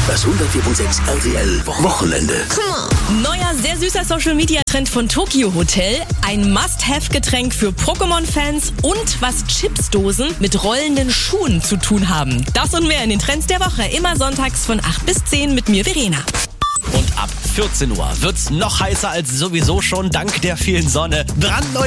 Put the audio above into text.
Das 104.6 RTL Wochenende. Neuer, sehr süßer Social-Media-Trend von Tokio Hotel. Ein Must-Have-Getränk für Pokémon-Fans und was Chipsdosen mit rollenden Schuhen zu tun haben. Das und mehr in den Trends der Woche. Immer sonntags von 8 bis 10 mit mir, Verena. Und ab 14 Uhr wird's noch heißer als sowieso schon dank der vielen Sonne. Brandneue